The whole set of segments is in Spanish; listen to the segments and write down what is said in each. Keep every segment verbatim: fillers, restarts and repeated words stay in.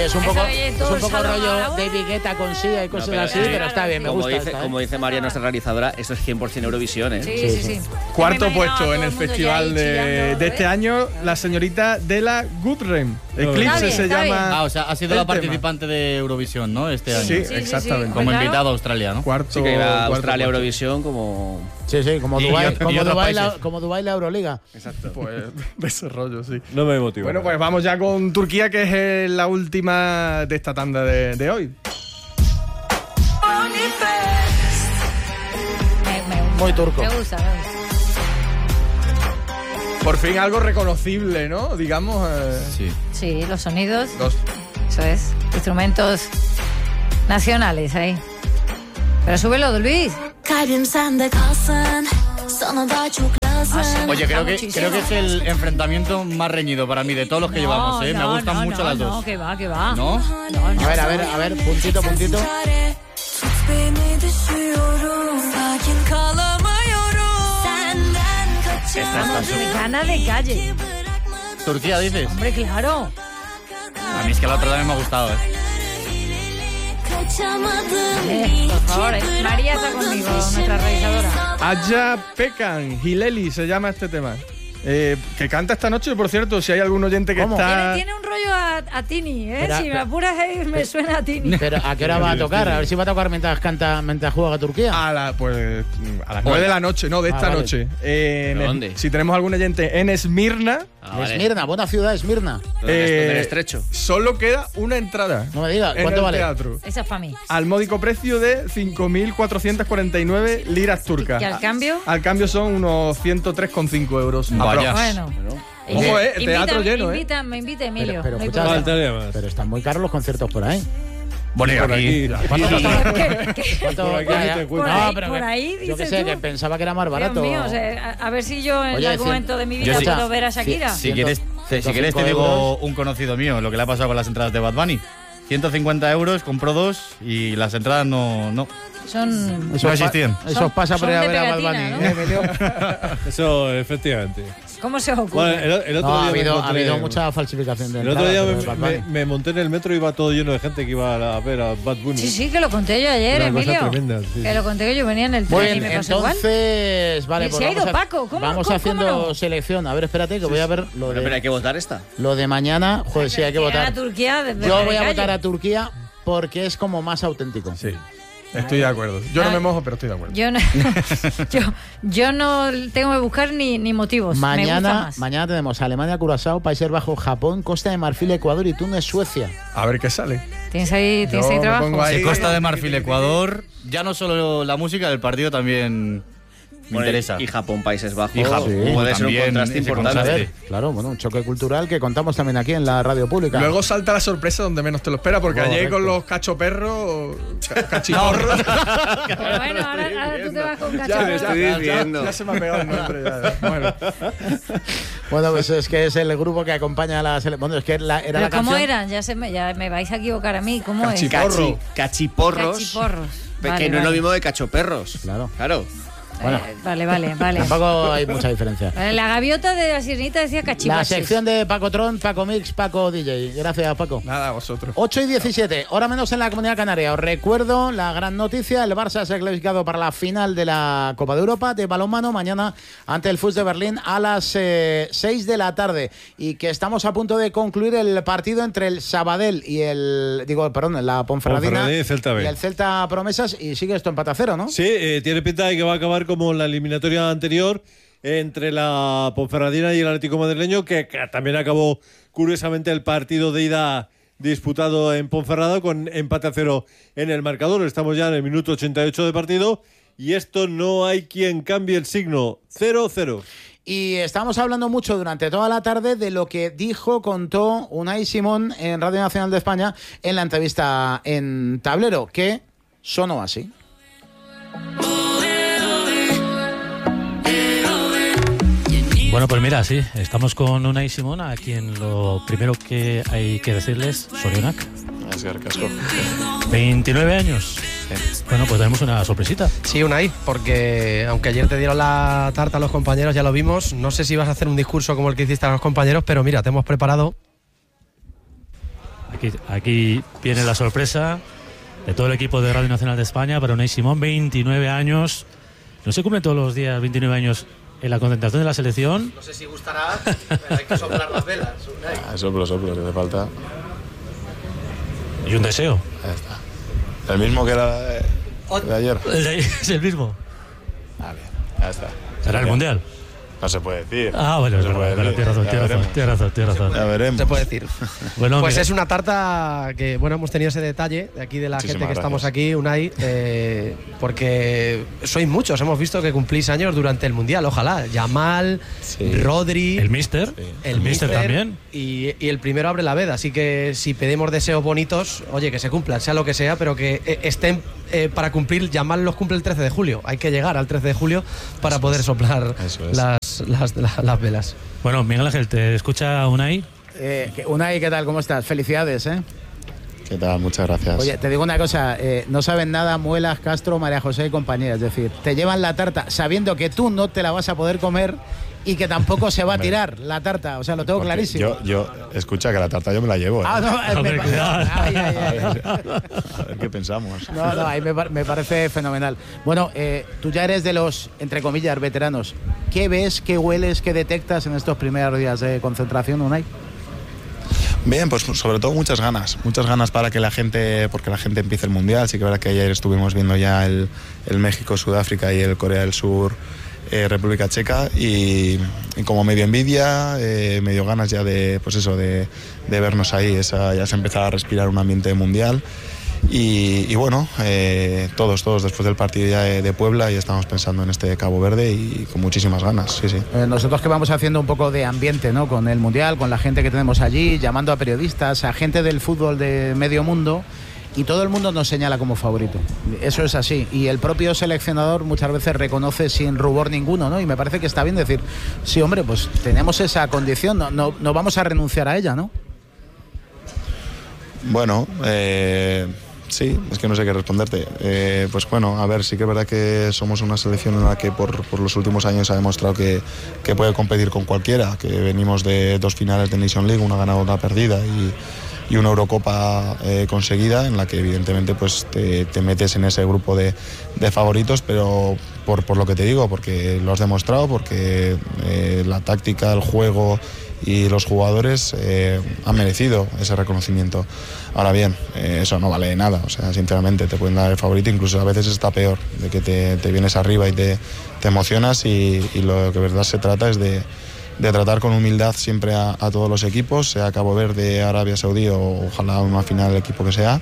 es un poco, es un poco rollo David Guetta con Sia y cosas no, pero, así, eh, pero está bien, me como gusta. Dice, esta, como ¿eh? dice María, nuestra realizadora, eso es cien por ciento Eurovisión, ¿eh? Sí, sí, sí. sí. Cuarto puesto en el festival de, de este año, la señorita Della Goodrem. Eclipse bien, se llama. Bien. Ah, o sea, ha sido la participante tema. de Eurovisión, ¿no? Este año. Sí, sí exactamente. Sí, sí. Como invitado a Australia, ¿no? Cuarto. Sí, que iba a Australia Eurovisión como. Sí, sí, como Dubái, como, Dubái la, como Dubái la Euroliga. Exacto. Pues de ese rollo, sí. No me motiva. Bueno, pues vamos ya con Turquía, que es la última de esta tanda de, de hoy. Muy turco. Me gusta, me gusta. Por fin algo reconocible, ¿no? Digamos. Eh, sí. Sí, los sonidos. Los... Eso es. Instrumentos nacionales ahí. Pero súbelo, Luis. Oye, creo que, creo que es el enfrentamiento más reñido para mí de todos los que no, llevamos, ¿eh? No, Me gustan no, mucho no, las dos. No, que va, que va. ¿No? No, no. A ver, a ver, a ver, puntito, puntito. Esta es me gana de calle. ¿Turquía dices? Hombre, claro. A mí es que la otra también me ha gustado, ¿eh? Eh, por favor, eh. María está conmigo, nuestra realizadora. Aya Pekan, Hileli se llama este tema. Eh, que canta esta noche, por cierto, si hay algún oyente que ¿Cómo? está... Tiene, tiene un rollo a, a Tini, ¿eh? Pero, si me apuras ahí, me suena a Tini. Pero ¿a qué hora va a tocar? A ver si va a tocar mientras canta, mientras juega Turquía. A, la, pues, a las nueve de la noche, no, de esta ah, vale. noche. Eh, en ¿Dónde? El, si tenemos algún oyente en Esmirna. Ah, vale. Esmirna, buena ciudad, Esmirna. Eh, del estrecho. Solo queda una entrada. No me digas, ¿cuánto en el vale? Teatro. Esa es para mí. Al módico precio de cinco mil cuatrocientas cuarenta y nueve liras turcas. ¿Y al cambio? Al cambio son unos ciento tres coma cinco euros. Vaya. Bueno. Ojo, eh, el teatro invita, lleno, invita, eh. Me invita Emilio. Pero, pero, no escucha, pero, pero están muy caros los conciertos por ahí. Bueno, y aquí. ¿Cuánto cuesta? ¿Qué? ¿Qué? ¿Cuánto por aquí vaya? te Por No, ahí, pero por que, ahí yo dices que sé, tú. que pensaba que era más barato. Dios mío, o sea, a, a ver si yo en Oye, algún cien, momento de mi vida sí, puedo ver a Shakira. Si quieres, si quieres te digo un conocido mío, lo que le ha pasado con las entradas de Bad Bunny. ciento cincuenta euros, compró dos y las entradas no... no. Son... Eso no existían. Eso os pasa por ir a ver a Bad pegatina, Bunny, ¿no? ¿eh, Emilio? Eso, efectivamente. ¿Cómo se os ocurre? Bueno, el, el otro No, ha día habido, me ha encontré, habido mucha falsificación de El otro día entradas, me, me, me monté en el metro y iba todo lleno de gente que iba a ver a Bad Bunny. Sí, sí, que lo conté yo ayer, Una cosa Emilio. tremenda, sí, que sí. lo conté que yo venía en el Muy tren y bien, me pasó igual. entonces, vale, Y pues se ha vamos, ido a, Paco, ¿cómo- vamos cómo- haciendo cómo no? selección. A ver, espérate, que voy a ver lo Bueno, pero de, hay que votar esta. lo de mañana. Joder, sí, hay que Era votar. Turquía de- de Yo voy a calle. votar a Turquía porque es como más auténtico. Sí, estoy de acuerdo. Yo no Ay. me mojo, pero estoy de acuerdo. Yo no, yo, yo no tengo que buscar ni, ni motivos. Me gusta Mañana, más. mañana tenemos Alemania, Curazao, Países Bajos, Japón, Costa de Marfil, Ecuador y Túnez, Suecia. A ver qué sale. ¿Tienes ahí, ¿tienes Yo ahí me trabajo? pongo ahí. De Costa de Marfil, Ecuador, ya no solo la música del partido, también me Bueno, interesa. Y Japón, Países Bajos. Y Japón, Sí. Puede ser un también contraste ese importante. contraste. Claro, bueno, un choque cultural que contamos también aquí en la radio pública. Luego salta la sorpresa donde menos te lo espera, porque Correcto. ayer con los cachoperros, ca- cachiporros. Pero bueno, ahora, ahora tú te vas con ya, cachorro. ya, estoy ya, diciendo. ya se me ha pegado el nombre. Ya. Bueno, Bueno, pues es que es el grupo que acompaña a la selección. Bueno, es que la, era ¿Pero la cómo canción. eran? Ya, se me, ya me vais a equivocar a mí. ¿Cómo es? Cachiporro. Cachi- cachiporros. Cachiporros. Que Vale, no es lo vale. mismo de cachoperros. Claro. Claro. Bueno. Eh, vale, vale, vale. Tampoco hay mucha diferencia. Vale, la gaviota de la sirenita decía La cachivaches. sección de Paco Tron, Paco Mix, Paco D J. Gracias, Paco. nada, a vosotros. ocho y diecisiete, hora menos en la Comunidad Canaria. Os recuerdo la gran noticia: el Barça se ha clasificado para la final de la Copa de Europa de balonmano mañana ante el F U S de Berlín a las eh, seis de la tarde. Y que estamos a punto de concluir el partido entre el Sabadell y el. Digo, perdón, la Ponferradina. Ponferradina y Celta B. Y el Celta Promesas. Y sigue esto empate a cero, ¿no? Sí, eh, tiene pinta de que va a acabar como la eliminatoria anterior entre la Ponferradina y el Atlético Madrileño, que, que también acabó curiosamente el partido de ida disputado en Ponferrada con empate a cero en el marcador. Estamos ya en el minuto ochenta y ocho de partido y esto no hay quien cambie el signo. cero cero. Y estamos hablando mucho durante toda la tarde de lo que dijo, contó Unai Simón en Radio Nacional de España en la entrevista en Tablero, que sonó así. Bueno, pues mira, sí, estamos con Unai Simón, a quien lo primero que hay que decirles, Sorionak. veintinueve años. Bueno, pues tenemos una sorpresita. Sí, Unai, porque aunque ayer te dieron la tarta a los compañeros, ya lo vimos, no sé si vas a hacer un discurso como el que hiciste a los compañeros, pero mira, te hemos preparado. Aquí, aquí viene la sorpresa de todo el equipo de Radio Nacional de España para Unai Simón, veintinueve años. No se cumplen todos los días veintinueve años en la concentración de la selección. No sé si gustará, pero hay que soplar las velas. Ah, soplo, soplo, que hace falta. Y un deseo. Ya está. El mismo que era de, de ayer. El de, es el mismo. Ah, bien, ya está. ¿Será el Mundial? No se puede decir. Ah, bueno, no es verdad, bueno, tienes razón, tienes razón, tienes razón, tienes razón. Ya veremos. Se puede decir. Bueno, pues mira. es una tarta que, bueno, hemos tenido ese detalle de aquí de la Muchísimas gente que gracias. estamos aquí, Unai, eh, porque sois muchos, hemos visto que cumplís años durante el Mundial, ojalá. Yamal, Sí. Rodri, El Mister. Sí. el, el Mister también. Y, y el primero abre la veda, así que si pedimos deseos bonitos, oye, que se cumplan, sea lo que sea, pero que eh, estén eh, para cumplir. Yamal los cumple el trece de julio, hay que llegar al trece de julio para Eso poder es. soplar Eso es. las, las, las, las velas. Bueno, Miguel Ángel, ¿te escucha Unai? Eh, que- Unai, ¿qué tal? ¿Cómo estás? Felicidades, ¿eh? ¿Qué tal? Muchas gracias. Oye, te digo una cosa, eh, no saben nada Muelas, Castro, María José y compañía. Es decir, te llevan la tarta sabiendo que tú no te la vas a poder comer y que tampoco se va a Hombre. tirar la tarta. O sea, lo tengo Porque clarísimo. Yo, yo, escucha que la tarta yo me la llevo. ¿eh? Ah, no, eh, Hombre, me, cuidado. ay, ay, ay, A ay. ver, a ver qué pensamos. No, no, ahí me, par- me parece fenomenal. Bueno, eh, tú ya eres de los, entre comillas, veteranos. ¿Qué ves, qué hueles, qué detectas en estos primeros días de concentración, Unai? Bien, pues sobre todo muchas ganas, muchas ganas para que la gente, porque la gente empiece el Mundial. Sí que es verdad que ayer estuvimos viendo ya el, el México, Sudáfrica y el Corea del Sur, eh, República Checa, y, y como medio envidia, eh, medio ganas ya de, pues eso, de, de vernos ahí. Esa, ya se empezaba a respirar un ambiente mundial. Y, y bueno, eh, todos, todos después del partido ya de, de Puebla, y estamos pensando en este de Cabo Verde y con muchísimas ganas, sí, sí. Eh, nosotros que vamos haciendo un poco de ambiente, ¿no? Con el Mundial, con la gente que tenemos allí, llamando a periodistas, a gente del fútbol de medio mundo, y todo el mundo nos señala como favorito. Eso es así. Y el propio seleccionador muchas veces reconoce sin rubor ninguno, ¿no? Y me parece que está bien decir, sí, hombre, pues tenemos esa condición, no, no, no vamos a renunciar a ella, ¿no? Bueno, eh, sí, es que no sé qué responderte. Eh, pues bueno, a ver, sí que es verdad que somos una selección en la que por, por los últimos años ha demostrado que, que puede competir con cualquiera, que venimos de dos finales de Nation League, una ganada, una perdida, y, y una Eurocopa eh, conseguida, en la que evidentemente pues te, te metes en ese grupo de, de favoritos, pero por, por lo que te digo, porque lo has demostrado, porque eh, la táctica, el juego y los jugadores eh, han merecido ese reconocimiento. Ahora bien, eh, eso no vale de nada, o sea, sinceramente te pueden dar el favorito, incluso a veces está peor, de que te, te vienes arriba y te, te emocionas, y, y lo que de verdad se trata es de, de tratar con humildad siempre a, a todos los equipos, sea Cabo Verde, Arabia Saudí o ojalá una final del equipo que sea.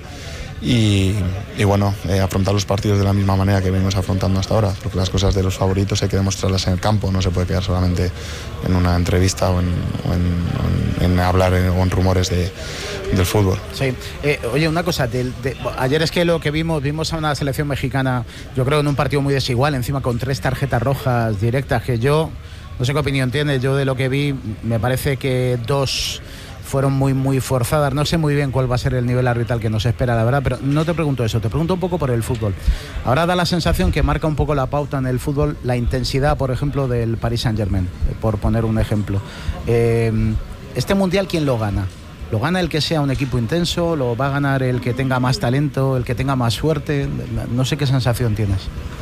Y, y bueno, eh, afrontar los partidos de la misma manera que venimos afrontando hasta ahora, porque las cosas de los favoritos hay que demostrarlas en el campo, no se puede quedar solamente en una entrevista o en, o en, en, en hablar en, o en rumores de, del fútbol. Sí. Eh, oye, una cosa, del- de- ayer es que lo que vimos, vimos a una selección mexicana, yo creo en un partido muy desigual, encima con tres tarjetas rojas directas, que yo, no sé qué opinión tienes, yo de lo que vi, me parece que dos fueron muy muy forzadas, no sé muy bien cuál va a ser el nivel arbitral que nos espera, la verdad, pero no te pregunto eso, te pregunto un poco por el fútbol. Ahora da la sensación que marca un poco la pauta en el fútbol la intensidad, por ejemplo, del Paris Saint-Germain, eh, por poner un ejemplo. Eh, este Mundial, ¿quién lo gana? ¿Lo gana el que sea un equipo intenso? ¿Lo va a ganar el que tenga más talento, el que tenga más suerte? No sé qué sensación tienes.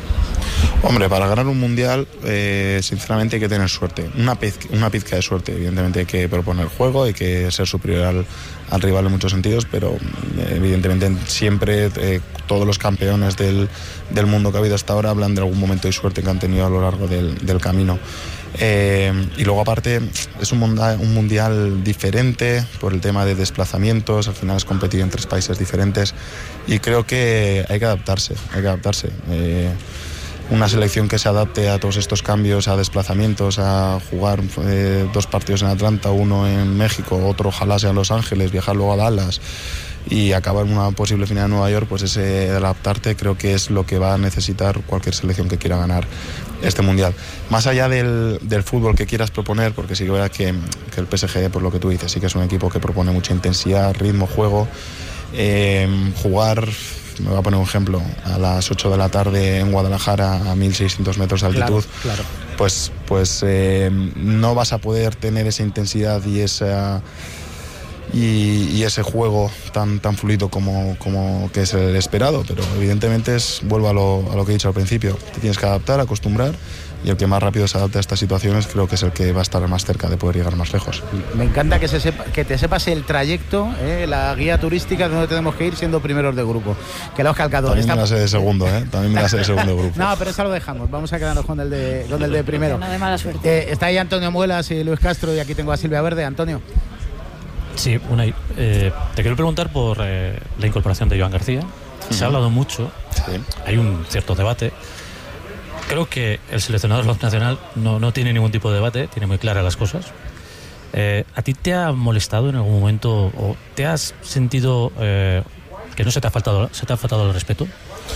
Hombre, para ganar un mundial, eh, sinceramente hay que tener suerte. Una, pizca, una pizca de suerte, evidentemente hay que proponer juego, hay que ser superior al, al rival en muchos sentidos, pero eh, evidentemente siempre eh, todos los campeones del, del mundo que ha habido hasta ahora hablan de algún momento de suerte que han tenido a lo largo del, del camino. Eh, y luego aparte es un mundial, un mundial diferente por el tema de desplazamientos, al final es competir en tres países diferentes y creo que hay que adaptarse, hay que adaptarse. Eh, una selección que se adapte a todos estos cambios, a desplazamientos, a jugar eh, dos partidos en Atlanta, uno en México, otro ojalá sea en Los Ángeles, viajar luego a Dallas y acabar en una posible final en Nueva York, pues ese adaptarte creo que es lo que va a necesitar cualquier selección que quiera ganar este mundial. Más allá del, del fútbol que quieras proponer, porque sí que es verdad que, que el P S G, por lo que tú dices, sí que es un equipo que propone mucha intensidad, ritmo, juego, eh, jugar... Me voy a poner un ejemplo, a las ocho de la tarde en Guadalajara a mil seiscientos metros de altitud, Claro, claro. pues, pues eh, no vas a poder tener esa intensidad y esa, y, y ese juego tan, tan fluido como, como que es el esperado, pero evidentemente es, vuelvo a lo, a lo que he dicho al principio, te tienes que adaptar, acostumbrar, y el que más rápido se adapte a estas situaciones creo que es el que va a estar más cerca de poder llegar más lejos. Me encanta que, se sepa, que te sepas el trayecto, eh, la guía turística de donde tenemos que ir siendo primeros de grupo, que lo has calcado. También Está... me la sé de segundo, ¿eh? También me la sé de segundo grupo. No, pero eso lo dejamos, vamos a quedarnos con el de, con el de primero. No de mala suerte. Eh, está ahí Antonio Muelas y Luis Castro, y aquí tengo a Silvia Verde. Antonio. Sí, Unai, eh, te quiero preguntar por eh, la incorporación de Joan García. Se ha hablado mucho, sí. Hay un cierto debate. Creo que el seleccionador nacional no, no tiene ningún tipo de debate, tiene muy claras las cosas. Eh, ¿A ti te ha molestado en algún momento o te has sentido eh, que no se te ha faltado, se te ha faltado el respeto?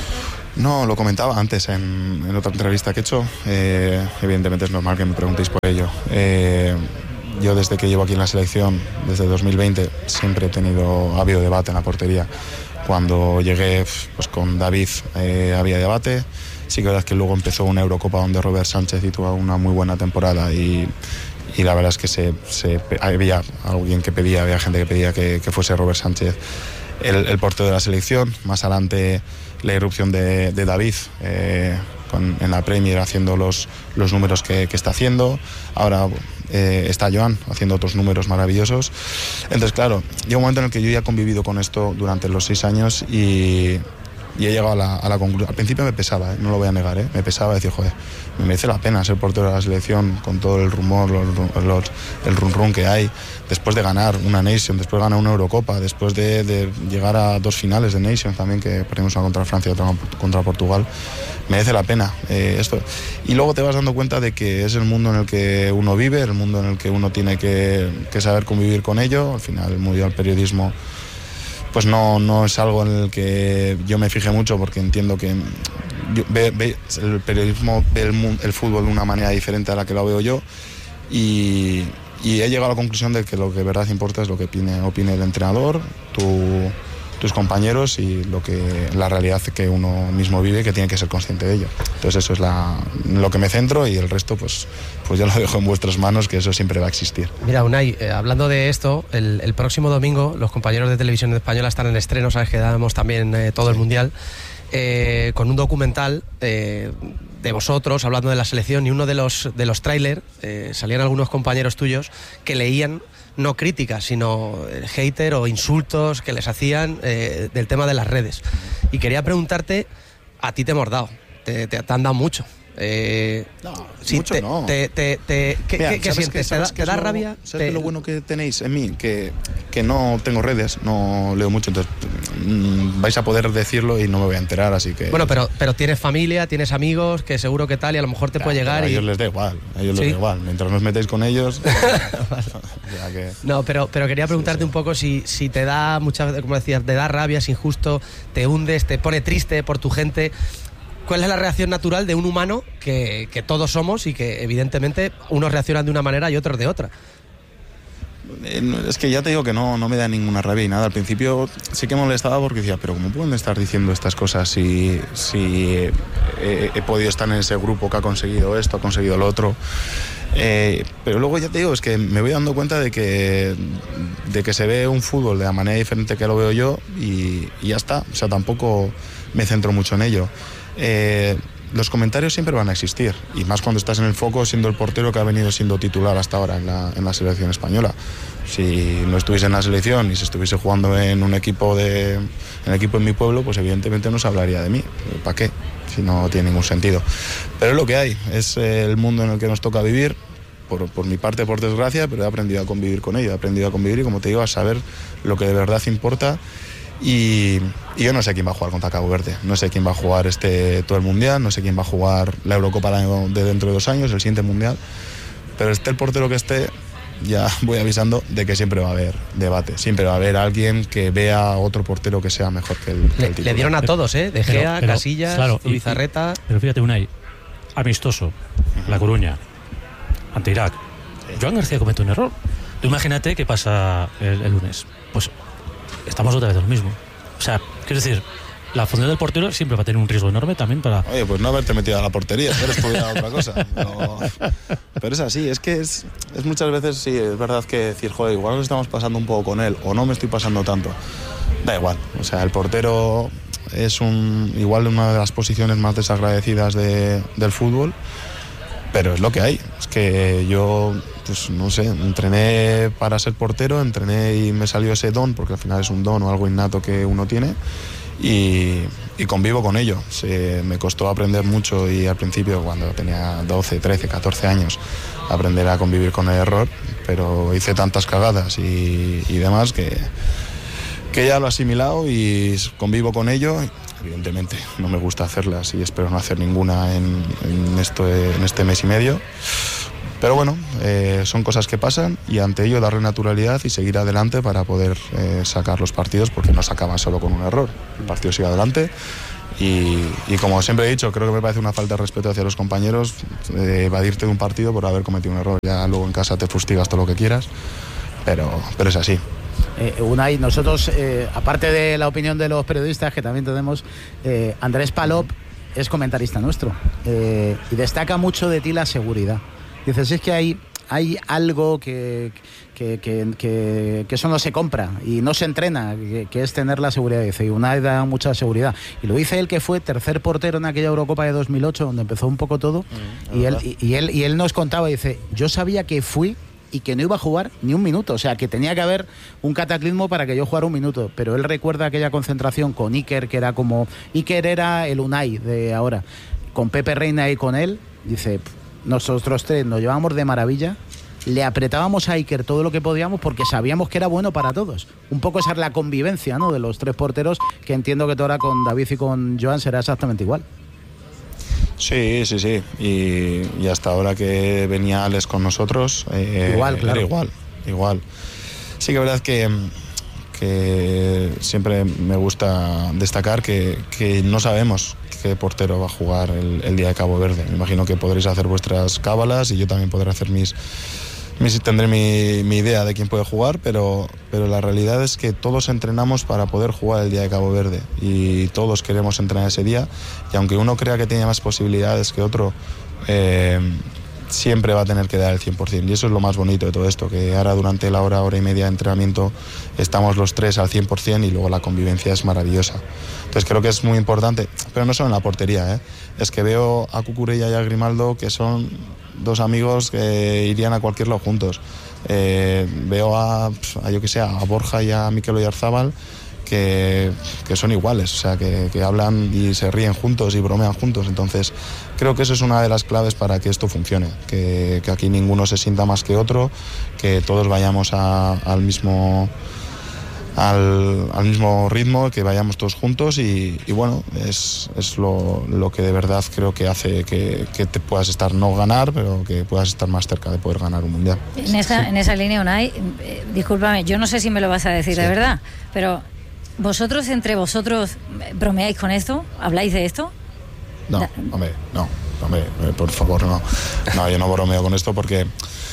No, lo comentaba antes en, en otra entrevista que he hecho. Eh, evidentemente es normal que me preguntéis por ello. Eh, yo desde que llevo aquí en la selección, desde dos mil veinte, siempre he tenido, ha habido debate en la portería. Cuando llegué pues, con David eh, había debate. Sí que la verdad es que luego empezó una Eurocopa donde Robert Sánchez y tuvo una muy buena temporada y, y la verdad es que se, se, había alguien que pedía, había gente que pedía que, que fuese Robert Sánchez el, el portero de la selección. Más adelante la irrupción de, de David eh, con, en la Premier haciendo los, los números que, que está haciendo. Ahora eh, está Joan haciendo otros números maravillosos. Entonces claro, llega un momento en el que yo ya he convivido con esto durante los seis años y... Y he llegado a la, a la conclusión. Al principio me pesaba, ¿eh? No lo voy a negar, ¿eh? Me pesaba decir, joder, me merece la pena ser portero de la selección con todo el rumor, los, los, el run run que hay, después de ganar una Nation, después de ganar una Eurocopa, después de, de llegar a dos finales de Nation también, que perdimos una contra Francia y otra contra Portugal. Merece la pena eh, esto. Y luego te vas dando cuenta de que es el mundo en el que uno vive, el mundo en el que uno tiene que, que saber convivir con ello. Al final, el mundo del periodismo pues no, no es algo en el que yo me fije mucho, porque entiendo que yo, ve, ve, el periodismo ve el, el fútbol de una manera diferente a la que lo veo yo, y, y he llegado a la conclusión de que lo que de verdad importa es lo que opine, opine el entrenador, tu, tus compañeros y lo que la realidad que uno mismo vive, que tiene que ser consciente de ello. Entonces eso es la, lo que me centro, y el resto pues, pues ya lo dejo en vuestras manos, que eso siempre va a existir. Mira, Unai, eh, hablando de esto, el, el próximo domingo los compañeros de Televisión Española están en estreno, sabes que damos también eh, todo el Mundial, eh, con un documental eh, de vosotros hablando de la selección, y uno de los, de los trailers eh, salían algunos compañeros tuyos que leían no críticas, sino hater o insultos que les hacían eh, del tema de las redes. Y quería preguntarte, a ti te hemos dado, te, te, te han dado mucho. Eh, no, sí, mucho te, no. Te, te, te, ¿Qué, Mira, ¿qué, qué sientes? ¿Te da, te da lo, rabia? ¿Sabes te... lo bueno que tenéis en mí? Que, que no tengo redes, no leo mucho, entonces mmm, vais a poder decirlo y no me voy a enterar, así que... Bueno, pero, pero tienes familia, tienes amigos, que seguro que tal, y a lo mejor te claro, puede llegar a y... ellos les da igual, a ellos ¿Sí? les da igual, mientras no os metéis con ellos... ya que... No, pero, pero quería preguntarte sí, sí. un poco si, si te da, muchas veces, como decías, te da rabia, es injusto, te hundes, te pone triste por tu gente... ¿Cuál es la reacción natural de un humano que, que todos somos, y que evidentemente unos reaccionan de una manera y otros de otra? Es que ya te digo que no, no me da ninguna rabia y nada. Al principio sí que me molestaba porque decía, pero ¿cómo pueden estar diciendo estas cosas si, si he, he podido estar en ese grupo que ha conseguido esto, ha conseguido lo otro? Eh, pero luego ya te digo, es que me voy dando cuenta de que, de que se ve un fútbol de la manera diferente que lo veo yo, y, y ya está. O sea, tampoco me centro mucho en ello. Eh, los comentarios siempre van a existir, y más cuando estás en el foco siendo el portero que ha venido siendo titular hasta ahora en la, en la selección española. Si no estuviese en la selección y se estuviese jugando en un equipo de, en el equipo en mi pueblo, pues evidentemente no se hablaría de mí. ¿Para qué? Si no tiene ningún sentido. Pero es lo que hay, es el mundo en el que nos toca vivir. Por, por mi parte, por desgracia, pero he aprendido a convivir con ello, he aprendido a convivir y, como te digo, a saber lo que de verdad importa. Y, y yo no sé quién va a jugar contra Cabo Verde, no sé quién va a jugar este todo el Mundial, no sé quién va a jugar la Eurocopa de dentro de dos años, el siguiente Mundial, pero esté el portero que esté, ya voy avisando de que siempre va a haber debate, siempre va a haber alguien que vea a otro portero que sea mejor que el, que el le, le dieron a todos, ¿eh? De Gea, pero, pero, Casillas, claro, Zubizarreta... Pero fíjate, Unai, amistoso, uh-huh. La Coruña, ante Irak, sí. Joan García comete un error. Tú imagínate qué pasa el, el lunes, pues... estamos otra vez en lo mismo. O sea, quiero decir, la función del portero siempre va a tener un riesgo enorme también para... Oye, pues no haberte metido a la portería, haber estudiado otra cosa. No. Pero es así, es que es, es muchas veces, sí, es verdad que decir, joder, igual nos estamos pasando un poco con él, o no me estoy pasando tanto. Da igual, o sea, el portero es un igual una de las posiciones más desagradecidas de, del fútbol, pero es lo que hay. Es que yo, pues no sé, entrené para ser portero, entrené y me salió ese don, porque al final es un don o algo innato que uno tiene, y, y convivo con ello. Se, me costó aprender mucho, y al principio, cuando tenía doce, trece, catorce años, aprender a convivir con el error, pero hice tantas cagadas y, y demás que, que ya lo he asimilado y convivo con ello. Evidentemente no me gusta hacerlas y espero no hacer ninguna en, en, esto, en este mes y medio, pero bueno, eh, son cosas que pasan, y ante ello darle naturalidad y seguir adelante para poder eh, sacar los partidos, porque no se acaban solo con un error, el partido sigue adelante. Y, y como siempre he dicho, creo que me parece una falta de respeto hacia los compañeros eh, evadirte de un partido por haber cometido un error. Ya luego en casa te fustigas todo lo que quieras, pero, pero es así. Eh, Unai, nosotros, eh, aparte de la opinión de los periodistas que también tenemos, eh, Andrés Palop es comentarista nuestro, eh, y destaca mucho de ti la seguridad. Dices, es que hay, hay algo que, que, que, que, que eso no se compra y no se entrena, que, que es tener la seguridad. Dice, y Unai da mucha seguridad. Y lo dice él, que fue tercer portero en aquella Eurocopa de dos mil ocho, donde empezó un poco todo, mm, y, él, y, y, él, y él nos contaba, dice, yo sabía que fui y que no iba a jugar ni un minuto, o sea, que tenía que haber un cataclismo para que yo jugara un minuto, pero él recuerda aquella concentración con Iker, que era como, Iker era el Unai de ahora, con Pepe Reina y con él, dice, nosotros tres nos llevábamos de maravilla, le apretábamos a Iker todo lo que podíamos porque sabíamos que era bueno para todos. Un poco esa es la convivencia, ¿no?, de los tres porteros, que entiendo que ahora con David y con Joan será exactamente igual. Sí, sí, sí. Y, y hasta ahora que venía Alex con nosotros, eh, igual, claro. Era igual, igual. Sí que es verdad que, que siempre me gusta destacar que, que no sabemos qué portero va a jugar el, el día de Cabo Verde. Me imagino que podréis hacer vuestras cábalas y yo también podré hacer mis... tendré mi, mi idea de quién puede jugar, pero, pero la realidad es que todos entrenamos para poder jugar el día de Cabo Verde y todos queremos entrenar ese día, y aunque uno crea que tiene más posibilidades que otro, eh, siempre va a tener que dar el cien por ciento, y eso es lo más bonito de todo esto, que ahora durante la hora, hora y media de entrenamiento estamos los tres al cien por ciento y luego la convivencia es maravillosa. Entonces creo que es muy importante, pero no solo en la portería, ¿eh? Es que veo a Cucurella y a Grimaldo, que son dos amigos que irían a cualquier lado juntos. Eh, veo a, a yo que sé, a Borja y a Mikel Oyarzábal, que, que son iguales, o sea, que, que hablan y se ríen juntos y bromean juntos. Entonces creo que eso es una de las claves para que esto funcione, que, que aquí ninguno se sienta más que otro, que todos vayamos a, al mismo... Al, al mismo ritmo, que vayamos todos juntos, y, y bueno, es, es lo, lo que de verdad creo que hace que, que te puedas estar, no ganar, pero que puedas estar más cerca de poder ganar un mundial. En esa, en esa línea, Unai, eh, discúlpame, yo no sé si me lo vas a decir, sí, de verdad, pero vosotros entre vosotros bromeáis con esto, habláis de esto. No, da- hombre, no, hombre, por favor, no, no, yo no bromeo con esto porque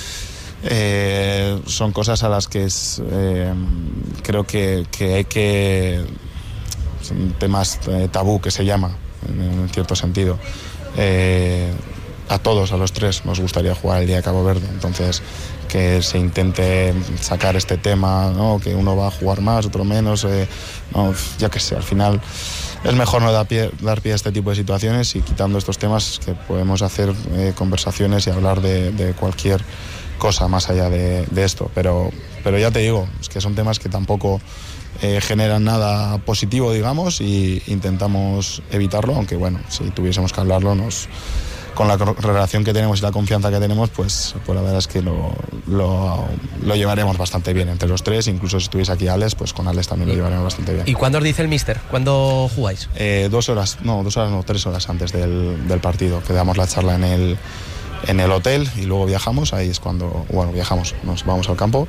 Eh, son cosas a las que es, eh, creo que, que hay que... Son temas eh, tabú, que se llama, en, en cierto sentido. Eh, a todos, a los tres, nos gustaría jugar el día de Cabo Verde. Entonces, que se intente sacar este tema, ¿no?, que uno va a jugar más, otro menos, eh, no, ya que sé, al final es mejor no dar pie, dar pie a este tipo de situaciones, y quitando estos temas que podemos hacer eh, conversaciones y hablar de, de cualquier cosa más allá de, de esto, pero, pero ya te digo, es que son temas que tampoco eh, generan nada positivo, digamos, y intentamos evitarlo, aunque bueno, si tuviésemos que hablarlo, nos, con la relación que tenemos y la confianza que tenemos, pues, pues la verdad es que lo, lo, lo llevaremos bastante bien entre los tres. Incluso si estuviese aquí Alex, pues con Alex también lo llevaremos bastante bien. ¿Y cuándo os dice el míster? ¿Cuándo jugáis? Eh, dos horas, no, dos horas no, tres horas antes del, del partido, que damos la charla en el en el hotel y luego viajamos. Ahí es cuando, bueno, viajamos, nos vamos al campo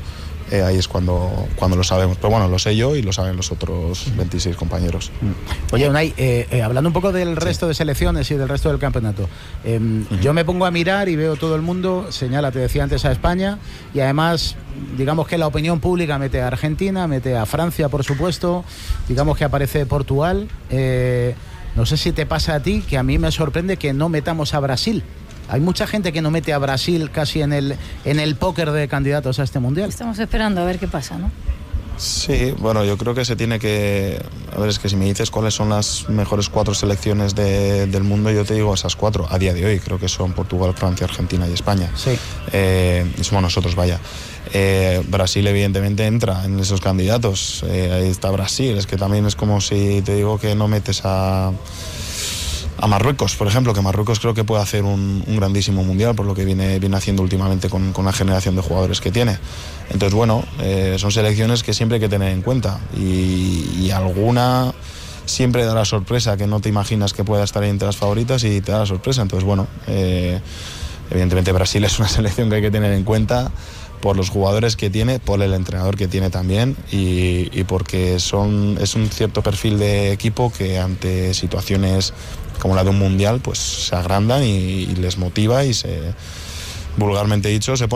eh, ahí es cuando, cuando lo sabemos. Pero bueno, lo sé yo y lo saben los otros veintiséis compañeros. Oye, Unai, eh, eh, hablando un poco del resto sí. de selecciones y del resto del campeonato, eh, uh-huh. yo me pongo a mirar y veo todo el mundo, señala, te decía antes, a España, y además, digamos que la opinión pública mete a Argentina, mete a Francia, por supuesto, digamos que aparece Portugal. Eh, no sé si te pasa a ti, que a mí me sorprende que no metamos a Brasil. Hay mucha gente que no mete a Brasil casi en el, en el póker de candidatos a este Mundial. Estamos esperando a ver qué pasa, ¿no? Sí, bueno, yo creo que se tiene que... A ver, es que si me dices cuáles son las mejores cuatro selecciones de, del mundo, yo te digo esas cuatro. A día de hoy creo que son Portugal, Francia, Argentina y España. Sí. Eh, y somos nosotros, vaya. Eh, Brasil evidentemente entra en esos candidatos. Eh, ahí está Brasil. Es que también es como si te digo que no metes a... a Marruecos, por ejemplo, que Marruecos creo que puede hacer un, un grandísimo mundial por lo que viene, viene haciendo últimamente con, con la generación de jugadores que tiene. Entonces, bueno, eh, son selecciones que siempre hay que tener en cuenta y, y alguna siempre da la sorpresa que no te imaginas que pueda estar entre las favoritas y te da la sorpresa. Entonces, bueno, eh, evidentemente Brasil es una selección que hay que tener en cuenta por los jugadores que tiene, por el entrenador que tiene también y, y porque son, es un cierto perfil de equipo que ante situaciones como la de un mundial pues se agrandan y, y les motiva y se, vulgarmente dicho, se pone